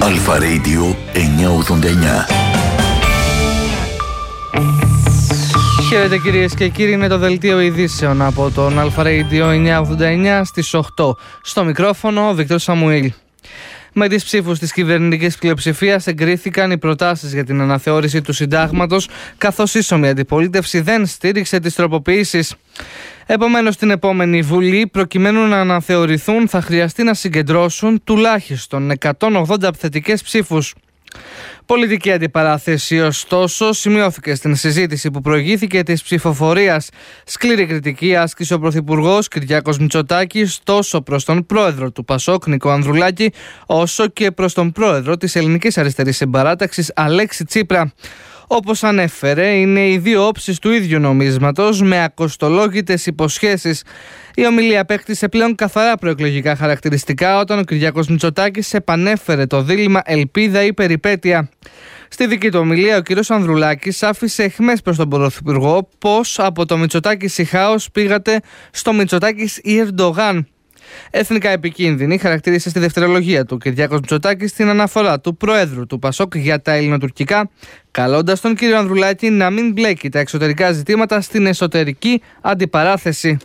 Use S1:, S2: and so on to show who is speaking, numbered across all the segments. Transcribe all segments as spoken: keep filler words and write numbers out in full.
S1: Αλφα Radio εννιακόσια ογδόντα εννιά.
S2: Χαίρετε κυρίες και κύριοι, είναι το δελτίο ειδήσεων από τον Αλφα Radio εννιακόσια ογδόντα εννιά στις οκτώ. Στο μικρόφωνο ο Βίκτορ Σαμουήλ. Με τις ψήφους της κυβερνητικής πλειοψηφίας εγκρίθηκαν οι προτάσεις για την αναθεώρηση του συντάγματος, καθώς ίσομη αντιπολίτευση δεν στήριξε τις τροποποιήσεις. Επομένως, στην επόμενη Βουλή, προκειμένου να αναθεωρηθούν, θα χρειαστεί να συγκεντρώσουν τουλάχιστον εκατόν ογδόντα θετικές ψήφους. Πολιτική αντιπαράθεση, ωστόσο, σημειώθηκε στην συζήτηση που προηγήθηκε της ψηφοφορίας. Σκληρή κριτική άσκησε ο Πρωθυπουργός Κυριάκος Μητσοτάκης τόσο προς τον πρόεδρο του Πασόκ Νικό Ανδρουλάκη, όσο και προς τον πρόεδρο της Ελληνικής Αριστερής Συμπαράταξης Αλέξη Τσίπρα. Όπως ανέφερε, είναι οι δύο όψεις του ίδιου νομίσματος, με ακοστολόγητες υποσχέσεις. Η ομιλία απέκτησε πλέον καθαρά προεκλογικά χαρακτηριστικά όταν ο Κυριάκος Μητσοτάκης επανέφερε το δίλημμα ελπίδα ή περιπέτεια. Στη δική του ομιλία, ο κ. Ανδρουλάκης άφησε αιχμές προς τον Πρωθυπουργό πως από το Μητσοτάκης η χάος πήγατε στο Μητσοτάκης η Ερντογάν. Εθνικά επικίνδυνη χαρακτήρισε στη δευτερολογία του Κυριάκος Μητσοτάκης την αναφορά του Προέδρου του Πασόκ για τα ελληνοτουρκικά, καλώντας τον κύριο Ανδρουλάκη να μην μπλέκει τα εξωτερικά ζητήματα στην εσωτερική αντιπαράθεση.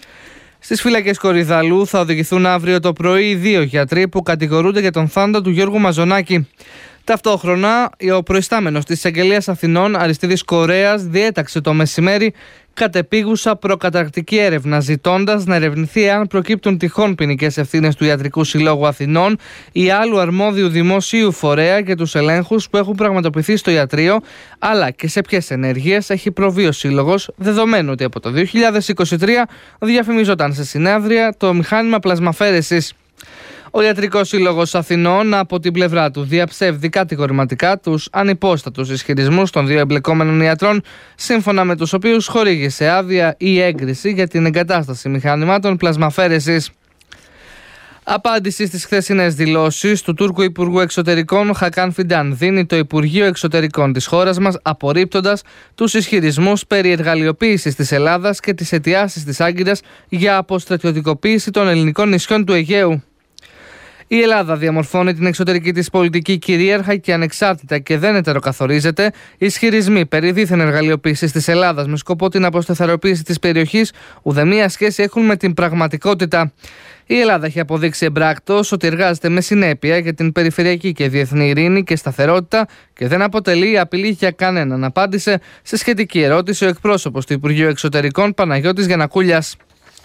S2: Στις φυλακές Κορυδαλού θα οδηγηθούν αύριο το πρωί οι δύο γιατροί που κατηγορούνται για τον θάνατο του Γιώργου Μαζονάκη. Ταυτόχρονα, ο προϊστάμενος της Εισαγγελίας Αθηνών, Αριστίδης Κορέας, διέταξε το μεσημέρι κατεπίγουσα προκαταρκτική έρευνα, ζητώντας να ερευνηθεί αν προκύπτουν τυχόν ποινικές ευθύνες του Ιατρικού Συλλόγου Αθηνών ή άλλου αρμόδιου δημοσίου φορέα για τους ελέγχους που έχουν πραγματοποιηθεί στο ιατρείο, αλλά και σε ποιες ενέργειες έχει προβεί ο Σύλλογος, δεδομένου ότι από το δύο χιλιάδες είκοσι τρία διαφημιζόταν σε συνέδρια το μηχάνημα πλασμαφέρεσης. Ο Ιατρικός Σύλλογος Αθηνών από την πλευρά του διαψεύδει κατηγορηματικά τους ανυπόστατους ισχυρισμούς των δύο εμπλεκόμενων ιατρών, σύμφωνα με τους οποίους χορήγησε άδεια ή έγκριση για την εγκατάσταση μηχανημάτων πλασμαφέρεσης. Απάντηση στις χθεσινές δηλώσεις του Τούρκου Υπουργού Εξωτερικών Χακάν Φιντάν δίνει το Υπουργείο Εξωτερικών της χώρας μας, απορρίπτοντας τους ισχυρισμούς περί εργαλειοποίησης της Ελλάδας και τις αιτιάσεις της Άγκυρας για αποστρατιωτικοποίηση των ελληνικών νησιών του Αιγαίου. Η Ελλάδα διαμορφώνει την εξωτερική της πολιτική κυρίαρχα και ανεξάρτητα και δεν ετεροκαθορίζεται. Ισχυρισμοί περί δίθεν εργαλειοποίησης της Ελλάδας με σκοπό την αποσταθεροποίηση της περιοχής ουδέμια σχέση έχουν με την πραγματικότητα. Η Ελλάδα έχει αποδείξει εμπράκτως ότι εργάζεται με συνέπεια για την περιφερειακή και διεθνή ειρήνη και σταθερότητα και δεν αποτελεί απειλή για κανέναν, απάντησε σε σχετική ερώτηση ο εκπρόσωπος του Υπουργείου Εξωτερικών Παναγιώτης Γιαννακούλιας.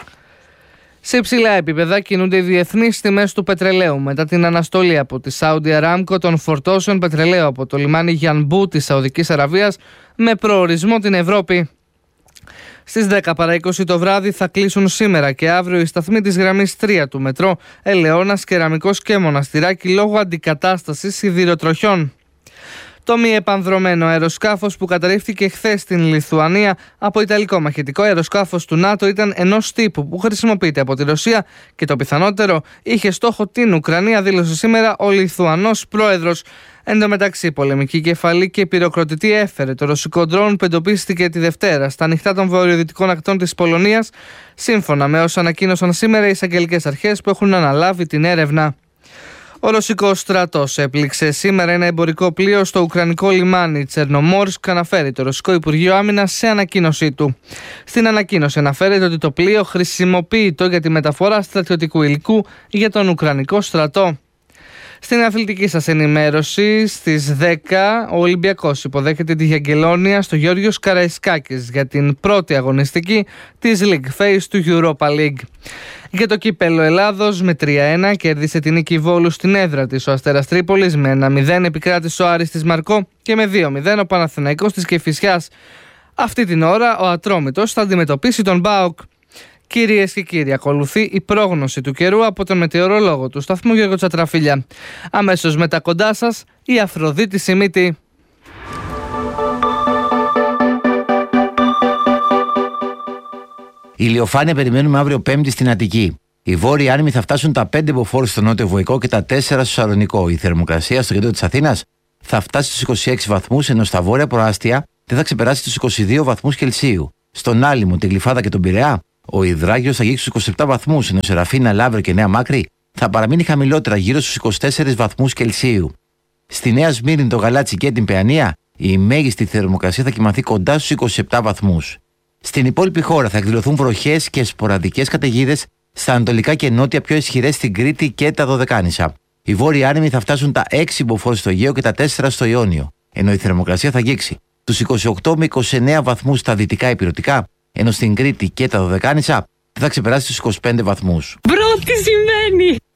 S2: Σε υψηλά επίπεδα κινούνται οι διεθνείς τιμές του πετρελαίου μετά την αναστολή από τη Saudi Aramco των φορτώσεων πετρελαίου από το λιμάνι Γιανμπού της Σαουδικής Αραβίας με προορισμό την Ευρώπη. Στις δέκα παρά είκοσι το βράδυ θα κλείσουν σήμερα και αύριο οι σταθμοί της γραμμής τρία του μετρό Ελαιώνας, Κεραμικός και Μοναστηράκη λόγω αντικατάστασης σιδηροτροχιών. Το μη επανδρωμένο αεροσκάφος που καταρρίφθηκε χθες στην Λιθουανία από ιταλικό μαχητικό αεροσκάφος του ΝΑΤΟ ήταν ενός τύπου που χρησιμοποιείται από τη Ρωσία και το πιθανότερο είχε στόχο την Ουκρανία, δήλωσε σήμερα ο Λιθουανός πρόεδρος. Εν τω μεταξύ, πολεμική κεφαλή και πυροκροτητή έφερε το ρωσικό ντρόουν που εντοπίστηκε τη Δευτέρα στα ανοιχτά των βορειοδυτικών ακτών της Πολωνίας, σύμφωνα με όσα ανακοίνωσαν σήμερα οι εισαγγελικές αρχές που έχουν αναλάβει την έρευνα. Ο ρωσικός στρατός έπληξε σήμερα ένα εμπορικό πλοίο στο ουκρανικό λιμάνι Τσερνομόρσκ, αναφέρει το Ρωσικό Υπουργείο Άμυνας σε ανακοίνωσή του. Στην ανακοίνωση αναφέρεται ότι το πλοίο χρησιμοποιείται για τη μεταφορά στρατιωτικού υλικού για τον Ουκρανικό στρατό. Στην αθλητική σας ενημέρωση, στις δέκα ο Ολυμπιακός υποδέχεται τη Γιαγγελόνια στο Γεώργιος Καραϊσκάκης για την πρώτη αγωνιστική της League Phase του Europa League. Για το κύπελλο Ελλάδος με τρία ένα κέρδισε την νίκη Βόλου στην έδρα της ο Αστέρας Τρίπολης, με ένα μηδέν επικράτησε ο Άρης της Μαρκό και με δύο μηδέν ο Παναθηναϊκός της Κηφισιάς. Αυτή την ώρα ο Ατρόμητος θα αντιμετωπίσει τον ΠΑΟΚ. Κυρίες και κύριοι, ακολουθεί η πρόγνωση του καιρού από τον μετεωρολόγο του σταθμού Γιώργο Τσατραφίλια. Αμέσως μετά κοντά σας η Αφροδίτη Σιμίτη.
S3: Ηλιοφάνεια περιμένουμε αύριο Πέμπτη στην Αττική. Οι βόρειοι άνεμοι θα φτάσουν τα πέντε μποφόρ στο νότιο Βοϊκό και τα τέσσερα στο Σαλονικό. Η θερμοκρασία στο κέντρο της Αθήνας θα φτάσει στους είκοσι έξι βαθμούς, ενώ στα βόρεια προάστια δεν θα ξεπεράσει τους είκοσι δύο βαθμούς Κελσίου. Στον Άλυμο, την Γλυφάδα και τον Πειραιά, ο Ιδράγιος θα αγγίξει στους είκοσι επτά βαθμούς, ενώ Σεραφίνα, Λαύριο και Νέα Μάκρη θα παραμείνει χαμηλότερα, γύρω στους είκοσι τέσσερις βαθμούς Κελσίου. Στη Νέα Σμύρνη, το Γαλάτσι και την Παιανία, η μέγιστη θερμοκρασία θα κοιμαθεί κοντά στους είκοσι επτά βαθμούς. Στην υπόλοιπη χώρα θα εκδηλωθούν βροχές και σποραδικές καταιγίδες στα ανατολικά και νότια, πιο ισχυρές στην Κρήτη και τα Δωδεκάνησα. Οι βόρειοι άνεμοι θα φτάσουν τα έξι μποφόρ στο Αιγαίο και τα τέσσερα στο Ιόνιο, ενώ η θερμοκρασία θα αγγίξει τους είκοσι οκτώ με είκοσι εννέα βαθμούς στα δυτικά ηπειρωτικά, ενώ στην Κρήτη και τα Δωδεκάνησα θα ξεπεράσει τους είκοσι πέντε βαθμούς.
S4: Μπρο, τι σημαίνει!